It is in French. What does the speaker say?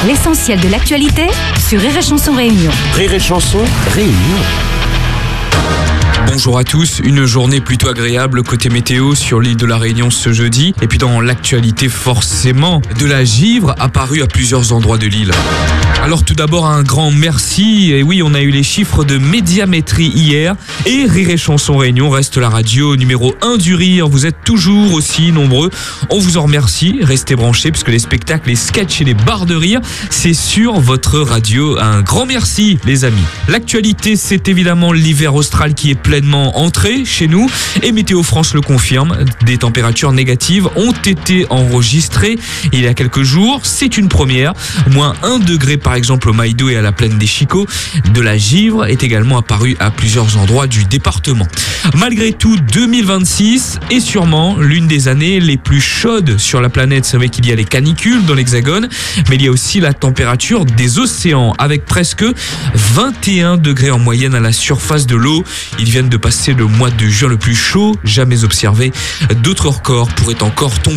L'essentiel de l'actualité sur Rire et Chanson Réunion. Rire et Chanson Réunion. Bonjour à tous, une journée plutôt agréable côté météo sur l'île de la Réunion ce jeudi. Et puis dans l'actualité forcément, de la givre apparue à plusieurs endroits de l'île. Alors tout d'abord un grand merci, et oui on a eu les chiffres de médiamétrie hier, et Rire et Chanson Réunion reste la radio numéro 1 du rire, vous êtes toujours aussi nombreux, on vous en remercie, restez branchés puisque les spectacles, les sketchs et les barres de rire, c'est sur votre radio, un grand merci les amis. L'actualité c'est évidemment l'hiver austral qui est pleinement entré chez nous, et Météo France le confirme, des températures négatives ont été enregistrées il y a quelques jours, c'est une première, moins 1 degré par exemple au Maïdo et à la plaine des Chicots. De la givre est également apparue à plusieurs endroits du département. Malgré tout, 2026 est sûrement l'une des années les plus chaudes sur la planète. C'est vrai qu'il y a les canicules dans l'Hexagone, mais il y a aussi la température des océans avec presque 21 degrés en moyenne à la surface de l'eau. Ils viennent de passer le mois de juin le plus chaud jamais observé. D'autres records pourraient encore tomber.